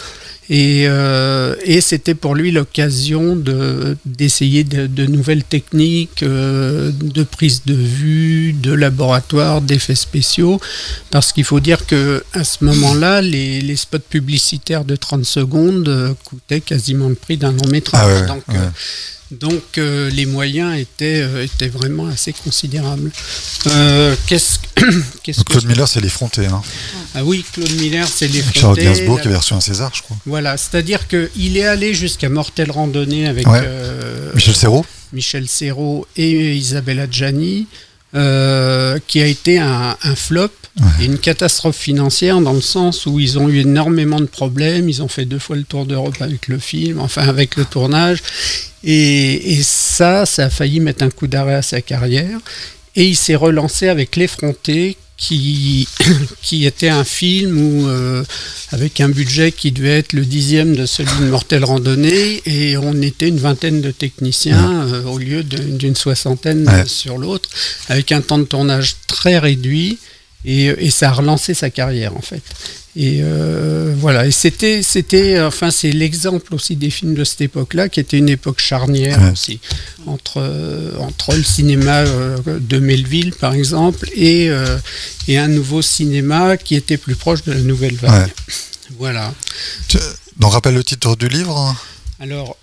B: Et, euh, et c'était pour lui l'occasion de, d'essayer de, de nouvelles techniques euh, de prise de vue, de laboratoire, d'effets spéciaux, parce qu'il faut dire qu'à ce moment-là, les, les spots publicitaires de trente secondes euh, coûtaient quasiment le prix d'un long métrage.
A: Ah ouais,
B: donc
A: ouais.
B: euh, donc euh, les moyens étaient, euh, étaient vraiment assez considérables. Euh, qu'est-ce, qu'est-ce
A: Donc,
B: que
A: Claude
B: je...
A: Miller, c'est l'effronté. Hein.
B: Ah oui, Claude Miller, c'est l'effronté.
A: Charles Gainsbourg
B: la...
A: qui avait reçu un César, je crois.
B: Voilà, c'est-à-dire qu'il est allé jusqu'à Mortelle Randonnée avec
A: Ouais.
B: euh,
A: Michel Serrault.
B: Michel Serrault et Isabelle Adjani, euh, qui a été un, un flop
A: Ouais.
B: et une catastrophe financière dans le sens où ils ont eu énormément de problèmes. Ils ont fait deux fois le tour d'Europe avec le film, enfin avec le tournage. Et, et ça, ça a failli mettre un coup d'arrêt à sa carrière. Et il s'est relancé avec L'Effronté, qui, qui était un film où, euh, avec un budget qui devait être le dixième de celui de Mortelle Randonnée, et on était une vingtaine de techniciens euh, au lieu de, d'une soixantaine
A: Ouais.
B: sur l'autre, avec un temps de tournage très réduit, et, et ça a relancé sa carrière en fait. Et euh, voilà, et c'était, c'était, enfin, c'est l'exemple aussi des films de cette époque-là, qui était une époque charnière
A: Ouais.
B: aussi, entre, euh, entre le cinéma euh, de Melville, par exemple, et, euh, et un nouveau cinéma qui était plus proche de la nouvelle vague.
A: Ouais.
B: Voilà.
A: Tu... Donc, rappelle le titre du livre.
B: Alors,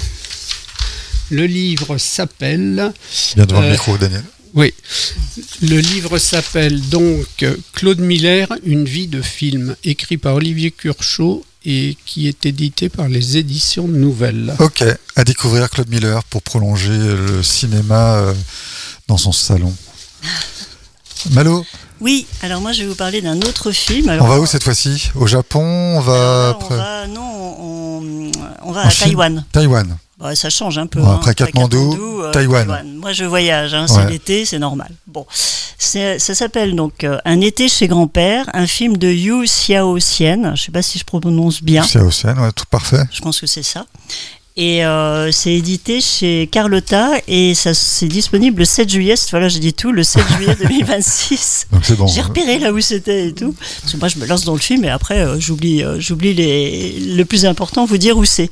B: le livre s'appelle...
A: Bien devant
B: Euh,
A: le micro, Daniel.
B: Oui, le livre s'appelle donc Claude Miller, une vie de film, écrit par Olivier Curchod et qui est édité par les éditions Nouvelles.
A: Ok, à découvrir Claude Miller pour prolonger le cinéma euh, dans son salon. Malo,
C: Oui, alors moi je vais vous parler d'un autre film. Alors,
A: on va où cette fois-ci? Au Japon? On va
C: alors là,
A: après...
C: on va, non, on, on va
A: En
C: à
A: Chine?
C: Taïwan.
A: Taïwan.
C: Bon, ça change un peu.
A: Bon,
C: hein.
A: après Katmandou,
C: euh,
A: Taïwan.
C: Moi, je voyage. Hein, c'est
A: Ouais.
C: l'été, c'est normal. Bon, c'est, ça s'appelle donc euh, Un été chez grand-père, un film de Yu Xiaoxian. Je sais pas si je prononce bien.
A: C'est à Océane, ouais, tout parfait.
C: Je pense que c'est ça. Et euh, c'est édité chez Carlotta et ça c'est disponible le sept juillet. Voilà, j'ai dit tout, le sept juillet deux mille vingt-six.
A: Donc c'est bon.
C: J'ai repéré là où c'était et tout. Parce que moi, je me lance dans le film et après, euh, j'oublie, euh, j'oublie les, le plus important, vous dire où c'est.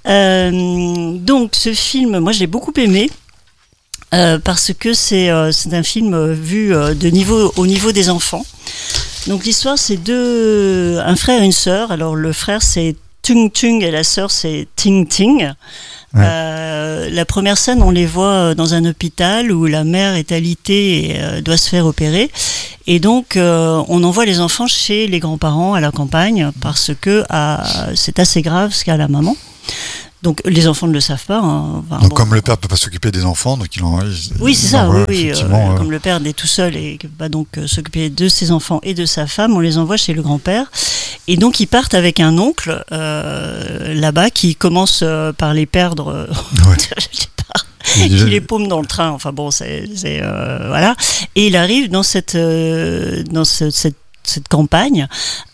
C: Euh, donc, ce film, moi, je l'ai beaucoup aimé. Euh, parce que c'est, euh, c'est un film euh, vu euh, de niveau, au niveau des enfants. Donc, l'histoire, c'est deux, un frère et une sœur. Alors, le frère, c'est Tung Tung et la sœur, c'est Ting Ting.
A: Ouais.
C: Euh, la première scène, on les voit dans un hôpital où la mère est alitée et euh, doit se faire opérer. Et donc, euh, on envoie les enfants chez les grands-parents à la campagne parce que ah, c'est assez grave ce qu'a la maman. Donc, les enfants ne le savent pas. Hein. Enfin,
A: Donc
C: bon.
A: comme le père peut pas s'occuper des enfants, donc il en... Il,
C: Oui, c'est
A: il
C: ça,
A: envoie,
C: oui, oui.
A: effectivement,
C: euh,
A: euh,
C: Comme le père est tout seul et va donc euh, s'occuper de ses enfants et de sa femme, on les envoie chez le grand-père. Et donc, ils partent avec un oncle euh, là-bas qui commence euh, par les perdre. Euh,
A: Ouais.
C: je sais pas,
A: il-
C: qui les paume dans le train. Enfin bon, c'est, c'est euh, voilà. Et il arrive dans cette euh, dans ce, cette cette campagne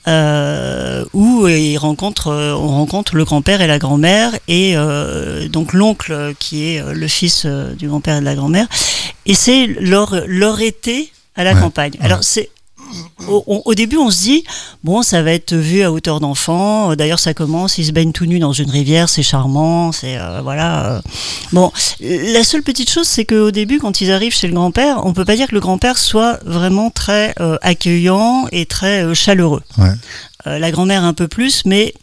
C: euh, où il rencontre, on rencontre le grand-père et la grand-mère et euh, donc l'oncle qui est le fils du grand-père et de la grand-mère, et c'est leur, leur été à la
A: Ouais,
C: campagne. Alors
A: ouais.
C: c'est Au, au début, on se dit, bon, ça va être vu à hauteur d'enfant. D'ailleurs, ça commence, ils se baignent tout nus dans une rivière, c'est charmant, c'est euh, voilà. Bon, la seule petite chose, c'est qu'au début, quand ils arrivent chez le grand-père, on peut pas dire que le grand-père soit vraiment très euh, accueillant et très euh, chaleureux.
A: Ouais.
C: Euh, la grand-mère un peu plus, mais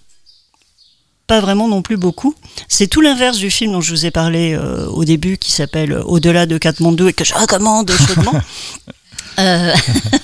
C: pas vraiment non plus beaucoup. C'est tout l'inverse du film dont je vous ai parlé euh, au début, qui s'appelle Au-delà de Katmandou et que je recommande chaudement. euh...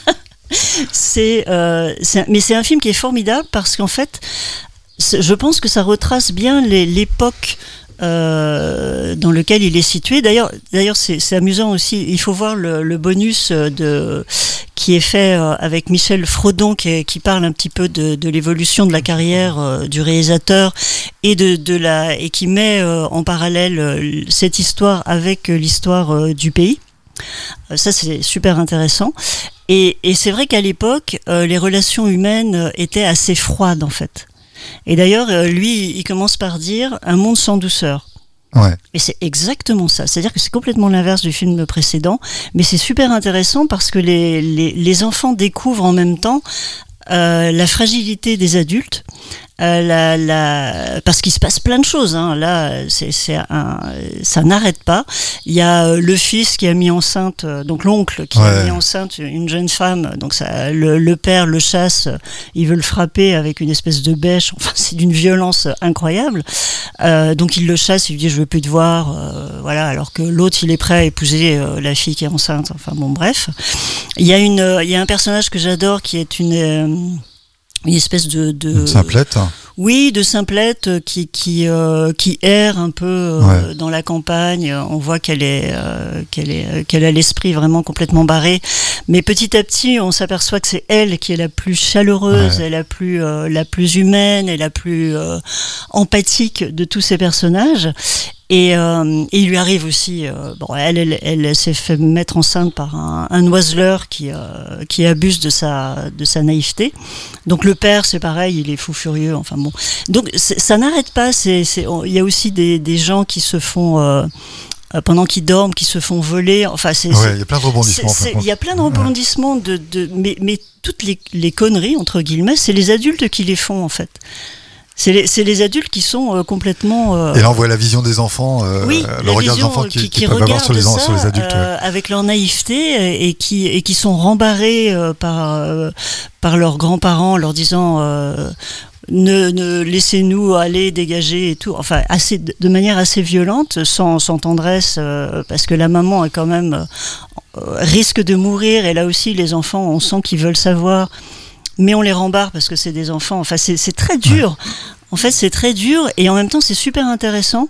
C: C'est, euh, c'est, mais c'est un film qui est formidable parce qu'en fait, je pense que ça retrace bien les, l'époque euh, dans laquelle il est situé. D'ailleurs, d'ailleurs c'est, c'est amusant aussi. Il faut voir le, le bonus de, qui est fait avec Michel Frodon, qui, qui parle un petit peu de, de l'évolution de la carrière euh, du réalisateur et de, de la et qui met euh, en parallèle euh, cette histoire avec euh, l'histoire euh, du pays. Euh, ça, c'est super intéressant. Et, et c'est vrai qu'à l'époque, euh, les relations humaines euh, étaient assez froides, en fait. Et d'ailleurs, euh, lui, il commence par dire « un monde sans douceur ».
A: Ouais.
C: Et c'est exactement ça. C'est-à-dire que c'est complètement l'inverse du film précédent, mais c'est super intéressant parce que les, les, les enfants découvrent en même temps euh, la fragilité des adultes, Euh, la, la, parce qu'il se passe plein de choses. Hein. Là, c'est, c'est un, ça n'arrête pas. Il y a le fils qui a mis enceinte, donc l'oncle qui ouais. a mis enceinte une jeune femme. Donc ça, le, le père le chasse. Il veut le frapper avec une espèce de bêche. Enfin, c'est d'une violence incroyable. Euh, donc il le chasse. Il lui dit je veux plus te voir. Euh, voilà. Alors que l'autre il est prêt à épouser euh, la fille qui est enceinte. Enfin bon, bref. Il y a une, il y a un personnage que j'adore qui est une euh, une espèce de, de
A: une simplette.
C: Oui, de simplette qui qui euh, qui erre un peu euh, ouais. dans la campagne. On voit qu'elle est euh, qu'elle est qu'elle a l'esprit vraiment complètement barré. Mais petit à petit, on s'aperçoit que c'est elle qui est la plus chaleureuse, ouais. et la plus euh, la plus humaine et la plus euh, empathique de tous ces personnages. Et, euh, et il lui arrive aussi, euh, bon, elle, elle, elle s'est fait mettre enceinte par un, un oiseleur qui, euh, qui abuse de sa, de sa naïveté. Donc le père, c'est pareil, il est fou furieux. Enfin bon, donc ça n'arrête pas. C'est, c'est, il y a aussi des, des gens qui se font euh, pendant qu'ils dorment, qui se font voler. Enfin, c'est,
A: ouais, il y a plein de rebondissements.
C: Il y a plein de rebondissements de, de, mais, mais toutes les, les conneries entre guillemets, c'est les adultes qui les font en fait. C'est les, c'est les adultes qui sont euh, complètement... Euh...
A: Et là, on voit la vision des enfants, euh,
C: oui,
A: le regard des enfants qui, qui, qui, qui peuvent avoir sur les,
C: ça,
A: sur les adultes.
C: Euh, ouais. Avec leur naïveté et qui, et qui sont rembarrés euh, par, euh, par leurs grands-parents, leur disant... Euh, Ne, ne laissez-nous aller, dégager et tout. Enfin, assez, de manière assez violente, sans, sans tendresse, euh, parce que la maman est quand même euh, risque de mourir. Et là aussi, les enfants, on sent qu'ils veulent savoir, mais on les rembarre parce que c'est des enfants. Enfin, c'est, c'est très dur. Ouais. En fait, c'est très dur et en même temps, c'est super intéressant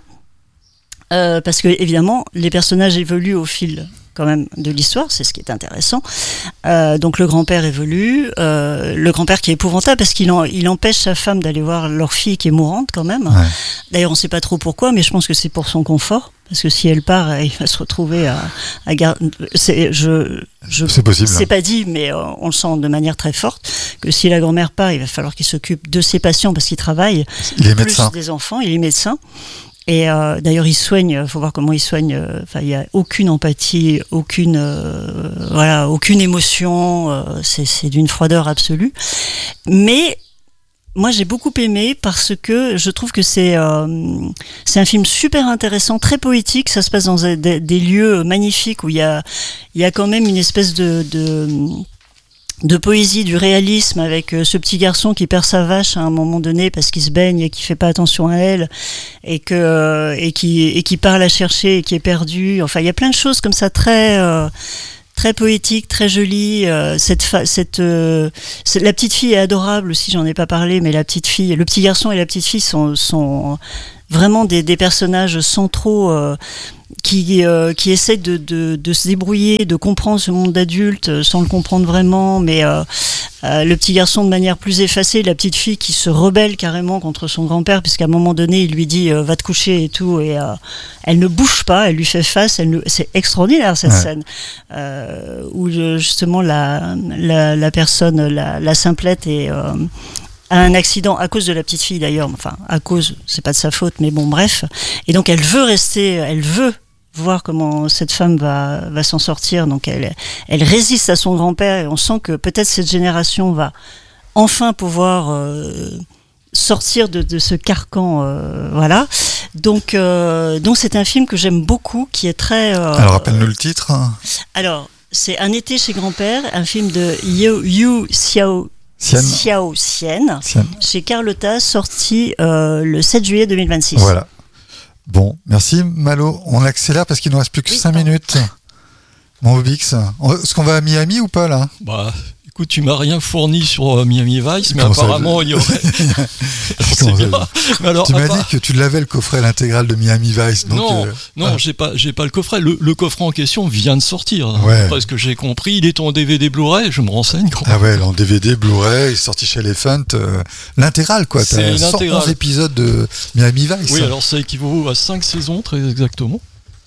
C: euh, parce que évidemment, les personnages évoluent au fil quand même de l'histoire, c'est ce qui est intéressant. Euh, donc le grand-père évolue, euh, le grand-père qui est épouvantable parce qu'il en, il empêche sa femme d'aller voir leur fille qui est mourante quand même. Ouais. D'ailleurs, on ne sait pas trop pourquoi, mais je pense que c'est pour son confort. Parce que si elle part, il va se retrouver à, à garder. C'est, je, je,
A: c'est possible.
C: C'est pas dit, mais euh, on le sent de manière très forte que si la grand-mère part, il va falloir qu'il s'occupe de ses patients parce qu'il travaille.
A: Il est
C: plus
A: médecin.
C: Des enfants, il est médecin. Et euh, d'ailleurs, il soigne. Il faut voir comment il soigne. Enfin, euh, il y a aucune empathie, aucune, euh, voilà, aucune émotion. Euh, c'est, c'est d'une froideur absolue. Mais moi, j'ai beaucoup aimé parce que je trouve que c'est euh, c'est un film super intéressant, très poétique. Ça se passe dans des, des lieux magnifiques où il y a il y a quand même une espèce de, de de poésie, du réalisme avec euh, ce petit garçon qui perd sa vache à un moment donné parce qu'il se baigne et qui fait pas attention à elle et que euh, et qui et qui part la chercher et qui est perdu. Enfin, il y a plein de choses comme ça très euh, très poétique, très jolie. Euh, cette fa- cette, euh, cette la petite fille est adorable aussi. J'en ai pas parlé, mais la petite fille, le petit garçon et la petite fille sont sont vraiment des des personnages centraux. Euh, qui euh, qui essaie de, de de se débrouiller, de comprendre ce monde d'adulte sans le comprendre vraiment, mais euh, euh, le petit garçon de manière plus effacée, la petite fille qui se rebelle carrément contre son grand-père puisqu'à un moment donné il lui dit euh, va te coucher et tout, et euh, elle ne bouge pas, elle lui fait face, elle ne... c'est extraordinaire cette ouais. scène euh, où justement la la, la personne, la, la simplette est euh, a un accident à cause de la petite fille d'ailleurs, enfin à cause, c'est pas de sa faute, mais bon bref, et donc elle veut rester, elle veut voir comment cette femme va va s'en sortir, donc elle elle résiste à son grand-père et on sent que peut-être cette génération va enfin pouvoir euh, sortir de, de ce carcan, euh, voilà. Donc euh, donc c'est un film que j'aime beaucoup, qui est très. Euh,
A: Alors rappelle-nous le titre.
C: Alors c'est Un été chez grand-père, un film de Yu, Yu Xiao.
A: Xian.
C: Xiao Xian,
A: Xian,
C: chez Carlotta, sorti euh, le sept juillet deux mille vingt-six.
A: Voilà. Bon, merci Malo. On accélère parce qu'il ne nous reste plus que oui, cinq minutes. Mon Bix, est-ce qu'on va à Miami ou pas là ?
D: Bah, écoute, tu m'as rien fourni sur euh, Miami Vice, mais Comment apparemment ça, il y aurait. C'est bien. Mais alors,
A: tu m'as
D: part...
A: dit que tu l'avais le coffret, l'intégrale de Miami Vice. Donc,
D: non,
A: euh...
D: non,
A: ah.
D: j'ai pas, j'ai pas le coffret. Le, le coffret en question vient de sortir.
A: Ouais.
D: Après ce que j'ai compris, il est en D V D Blu-ray. Je me renseigne. Quoi.
A: Ah ouais, en D V D Blu-ray, il est sorti chez Elephant. Euh, l'intégrale, quoi.
D: C'est
A: T'as cent onze épisodes de Miami Vice.
D: Oui, alors ça équivaut à cinq saisons, très exactement.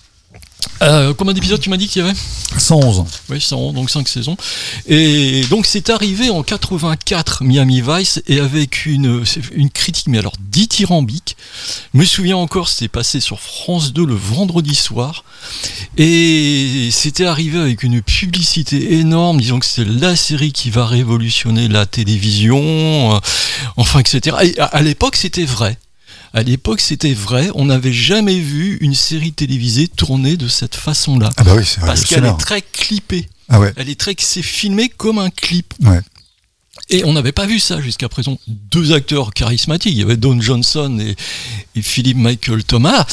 D: Euh, combien d'épisodes tu m'as dit qu'il y avait ?
A: cent onze.
D: Oui, cent onze, donc cinq saisons. Et donc c'est arrivé en quatre-vingt-quatre, Miami Vice, et avec une, une critique, mais alors dithyrambique. Je me souviens encore, c'était passé sur France deux le vendredi soir. Et c'était arrivé avec une publicité énorme, disons que c'est la série qui va révolutionner la télévision, euh, enfin, et cetera. Et à, à l'époque, c'était vrai. À l'époque, c'était vrai. On n'avait jamais vu une série télévisée tournée de cette façon-là.
A: Ah bah oui, c'est
D: parce qu'elle est très clippée.
A: Ah ouais.
D: Elle est très, c'est filmé comme un clip.
A: Ouais.
D: Et on n'avait pas vu ça jusqu'à présent. Deux acteurs charismatiques, il y avait Don Johnson et, et Philip Michael Thomas.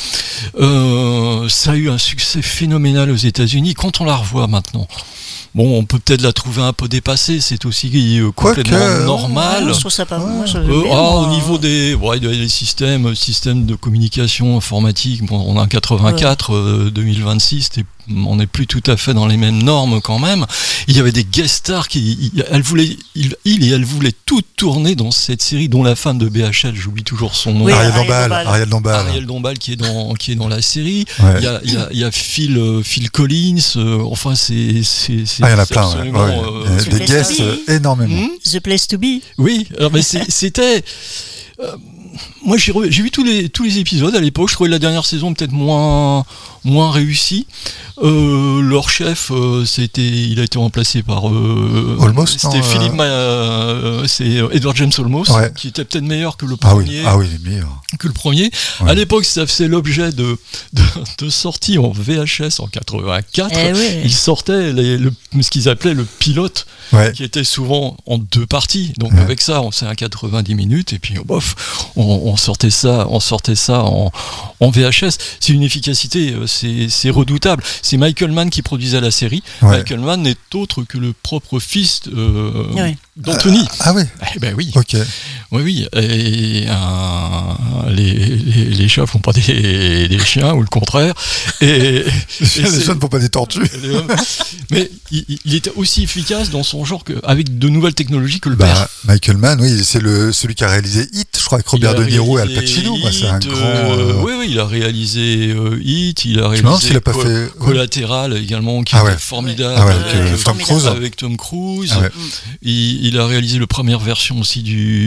D: Euh, ça a eu un succès phénoménal aux États-Unis. Quand on la revoit maintenant, bon, on peut peut-être la trouver un peu dépassée. C'est aussi euh, complètement
A: que,
D: normal.
C: Ouais, je trouve ça pas moi, je
D: Euh,
C: bien,
D: ah,
C: moi.
D: au niveau des, ouais, des systèmes, systèmes de communication informatique, bon, on a un quatre-vingt-quatre, ouais. euh, deux mille vingt-six, c'était on n'est plus tout à fait dans les mêmes normes quand même. Il y avait des guest stars qui, il, elle voulait, il, il et elle voulaient tout tourner dans cette série, dont la femme de B H L, j'oublie toujours son nom.
C: Oui,
A: Ariel
C: Ariel
A: Dombal.
C: Dombal.
A: Ariel Dombal.
D: Ariel Dombal qui est dans, qui est dans la série.
A: Ouais.
D: Il y a, il y a, il y a Phil, euh, Phil Collins. Euh, enfin, c'est, c'est, c'est.
A: Ah, il y en a
D: c'est
A: plein. Ouais.
D: absolument,
A: Ouais.
D: euh,
A: Des guests euh, énormément.
D: hmm
C: The Place to Be.
D: oui, alors, mais c'est, c'était. Euh, moi, j'ai, re, j'ai vu tous les, tous les épisodes à l'époque. Je trouvais la dernière saison peut-être moins, moins réussie. Euh, leur chef, euh, c'était, il a été remplacé par. Euh,
A: Olmos,
D: C'était
A: non,
D: Philippe,
A: euh...
D: Ma, euh, c'est Edward James Olmos,
A: Ouais.
D: qui était peut-être meilleur que le
A: Ah
D: premier.
A: oui, ah oui, il est meilleur.
D: Que le premier.
A: Ouais.
D: À l'époque, ça faisait l'objet de, de, de sorties en V H S en quatre-vingt-quatre.
C: Eh oui.
D: Ils sortaient les, le, ce qu'ils appelaient le pilote,
A: Ouais.
D: qui était souvent en deux parties. Donc
A: Ouais.
D: avec ça, on faisait un quatre-vingt-dix minutes et puis bof, on, on sortait ça, on sortait ça en, en V H S. C'est une efficacité, euh, c'est, c'est redoutable. C'est Michael Mann qui produisait la série.
A: Ouais.
D: Michael Mann n'est autre que le propre fils euh,
C: Ouais.
D: d'Anthony.
A: Ah oui.
D: Eh ben oui.
A: Ok.
D: Oui, oui, et euh, les, les, les chats font pas des, des chiens, ou le contraire. Et, et
A: Les
D: c'est-
A: jeunes ne font pas des tortues.
D: mais il, il était aussi efficace dans son genre qu'avec de nouvelles technologies que le père.
A: Bah, Michael Mann, oui, c'est le, celui qui a réalisé Hit, je crois, avec Robert
D: Il a
A: De Niro et Al
D: réalisé
A: Pacino. Bah, c'est un
D: Hit,
A: grand.
D: euh,
A: euh,
D: oui, oui, il a réalisé euh, Hit, il a
A: Je me demande
D: réalisé
A: s'il a pas
D: Co-
A: fait-
D: Collatéral également, qui
A: Ah
D: était
A: ouais.
D: formidable.
A: Ah ouais,
C: avec,
A: avec,
C: euh,
A: euh, Tom
C: formidable.
A: Cruise.
D: Avec Tom Cruise.
A: Ah ouais.
D: il, il a réalisé la première version aussi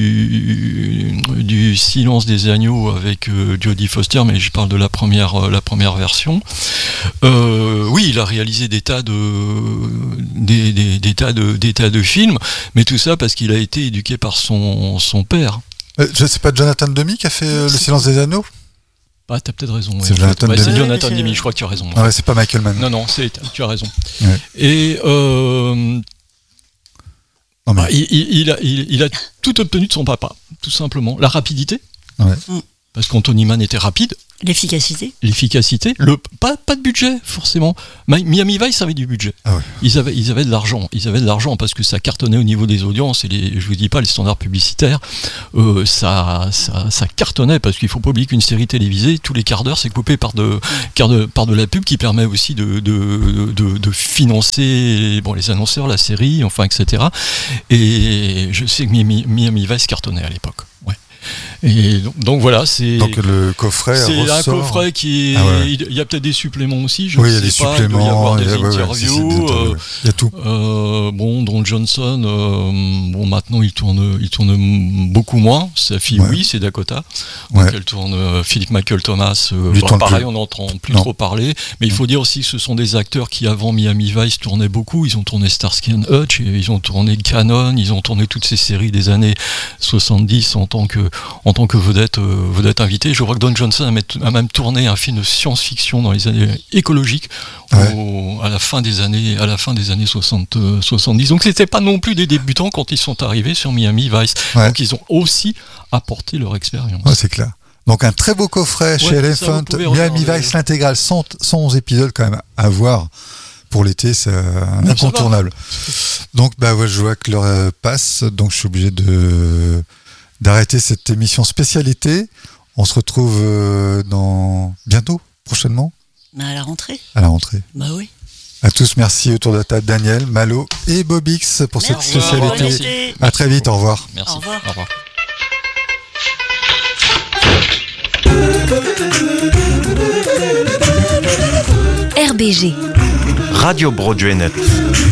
D: du, du Silence des agneaux avec euh, Jodie Foster, mais je parle de la première, euh, la première version. Euh, oui, il a réalisé des tas de, des, des, des tas de, des tas de films, mais tout ça parce qu'il a été éduqué par son, son père.
A: Euh, je sais pas, Jonathan Demme qui a fait euh, Le Silence des Anneaux.
D: Ah, t'as peut-être raison.
A: C'est
D: ouais, en
A: Jonathan
D: fait. Ouais, c'est
A: Demme.
D: Jonathan
C: Ouais,
D: Demme,
C: c'est-
D: je crois que tu as raison. en
A: Ah ouais,
D: fait.
A: c'est pas Michael Mann.
D: Non, non, c'est, tu as raison.
A: Ouais.
D: Et euh,
A: Non, mais-
D: bah, il, il- il a, il, il a tout obtenu de son papa, tout simplement. La rapidité,
A: Ouais.
D: parce qu'Anthony Mann était rapide.
C: L'efficacité.
D: L'efficacité, le pas, pas de budget forcément. Mi- Miami Vice avait du budget.
A: Ah ouais.
D: Ils avaient ils avaient de l'argent. Ils avaient de l'argent parce que ça cartonnait au niveau des audiences et les je vous dis pas les standards publicitaires. Euh, ça, ça ça cartonnait parce qu'il faut pas oublier qu'une série télévisée tous les quarts d'heure c'est coupé par de par de, par de la pub qui permet aussi de de, de, de financer bon les annonceurs, la série, enfin et cetera. Et je sais que Miami, Miami Vice cartonnait à l'époque. Ouais. Et donc, donc voilà, c'est
A: Donc le coffret
D: c'est un
A: ressort.
D: coffret qui est.
A: Ah ouais.
D: Il y a peut-être des suppléments aussi, je
A: Oui, il
D: ne
A: y a
D: sais
A: des
D: pas. Il doit y
A: suppléments.
D: avoir des
A: il y a- ouais, ouais, c'est- c'est des
D: interviews.
A: interviews,
D: euh,
A: ouais. Il y a tout.
D: euh, bon, Don Johnson, euh, bon, maintenant il tourne, il tourne beaucoup moins. Sa fille,
A: Ouais.
D: oui, c'est Dakota. Donc
A: Ouais.
D: elle tourne. euh, Philip Michael Thomas, euh,
A: Lui
D: bah,
A: tourne
D: pareil,
A: plus.
D: on n'entend plus
A: Non.
D: trop parler. Mais il faut dire aussi que ce sont des acteurs qui, avant Miami Vice, tournaient beaucoup. Ils ont tourné Starsky and Hutch, et ils ont tourné Canon, ils ont tourné toutes ces séries des années soixante-dix en tant que, en tant que vedette, euh, vedette invitée. Je crois que Don Johnson a, met- a même tourné un film de science-fiction dans les années écologiques
A: Ouais.
D: au- à la fin des années, à la fin des années soixante, euh, soixante-dix. Donc c'était pas non plus des débutants quand ils sont arrivés sur Miami Vice.
A: Ouais.
D: Donc ils ont aussi apporté leur expérience.
A: Ouais, c'est clair. Donc un très beau coffret chez
D: Ouais, ça,
A: Elephant,
D: vous pouvez
A: Miami
D: regarder.
A: Vice, l'intégrale, cent onze épisodes quand même à voir pour l'été, c'est un
D: ça
A: incontournable. Donc bah ouais, je vois que l'heure euh, passe, donc je suis obligé de d'arrêter cette émission spécialité. On se retrouve euh, dans bientôt, prochainement,
C: Bah, à la rentrée.
A: à la rentrée.
C: Bah oui.
A: À tous, merci autour de la table, Daniel, Malo et Bobix pour cette
C: Merci.
A: spécialité.
D: Merci.
C: Merci.
A: À très vite, au revoir.
D: Merci.
C: Au revoir.
D: Au revoir.
E: R B G.
F: Radio Broadway Net.